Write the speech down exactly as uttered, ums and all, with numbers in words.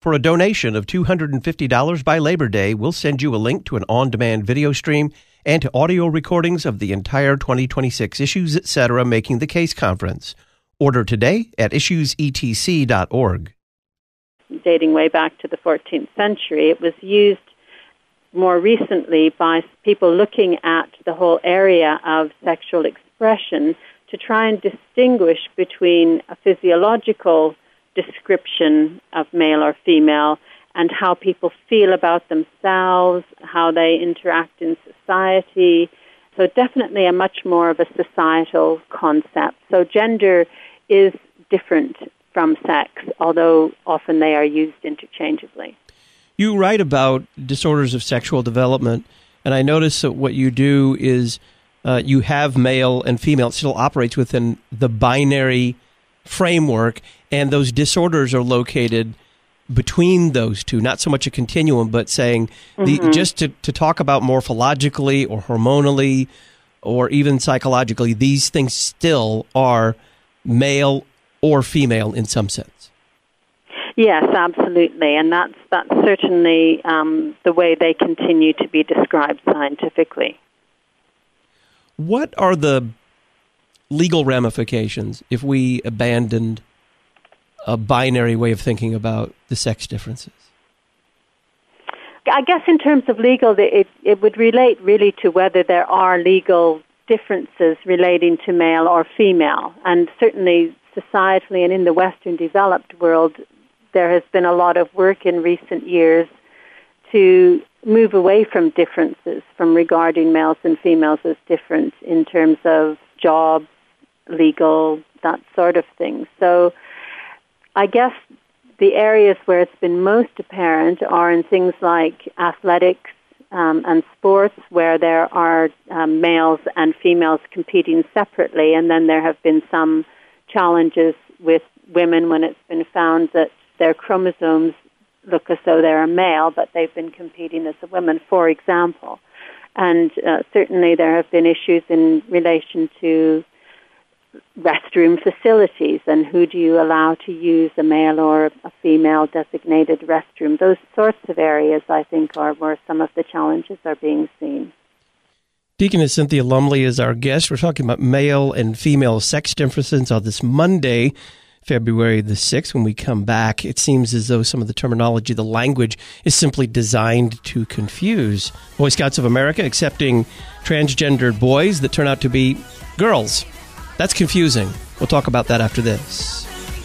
For a donation of two hundred fifty dollars by Labor Day, we'll send you a link to an on-demand video stream and to audio recordings of the entire twenty twenty-six Issues Etc. Making the Case conference. Order today at issues e t c dot org. Dating way back to the fourteenth century, it was used more recently by people looking at the whole area of sexual expression to try and distinguish between a physiological description of male or female and how people feel about themselves, how they interact in society. So definitely a much more of a societal concept. So gender is different from sex, although often they are used interchangeably. You write about disorders of sexual development, and I notice that what you do is uh, you have male and female. It still operates within the binary framework, and those disorders are located between those two, not so much a continuum, but saying the, mm-hmm. just to, to talk about morphologically or hormonally or even psychologically, these things still are male or female in some sense. Yes, absolutely, and that's that's certainly um, the way they continue to be described scientifically. What are the legal ramifications if we abandoned a binary way of thinking about the sex differences? I guess in terms of legal, it, it would relate really to whether there are legal differences relating to male or female. And certainly societally and in the Western developed world, there has been a lot of work in recent years to move away from differences, from regarding males and females as different in terms of jobs, legal, that sort of thing. So I guess the areas where it's been most apparent are in things like athletics um, and sports, where there are um, males and females competing separately, and then there have been some challenges with women when it's been found that their chromosomes look as though they're a male, but they've been competing as a woman, for example. And uh, certainly there have been issues in relation to restroom facilities and who do you allow to use a male or a female designated restroom. Those sorts of areas, I think, are where some of the challenges are being seen. Deaconess Cynthia Lumley is our guest. We're talking about male and female sex differences on this Monday, February the sixth. When we come back, it seems as though some of the terminology, the language, is simply designed to confuse. Boy Scouts of America accepting transgendered boys that turn out to be girls. That's confusing. We'll talk about that after this.